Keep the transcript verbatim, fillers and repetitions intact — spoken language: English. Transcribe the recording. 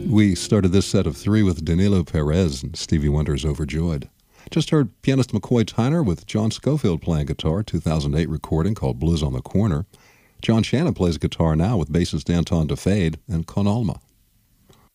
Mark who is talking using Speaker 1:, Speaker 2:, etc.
Speaker 1: We started this set of three with Danilo Perez and Stevie Wonder's Overjoyed. Just heard pianist McCoy Tyner with John Scofield playing guitar, two thousand eight recording called Blues on the Corner. John Shannon plays guitar now with bassist Anton DeFade and Con Alma.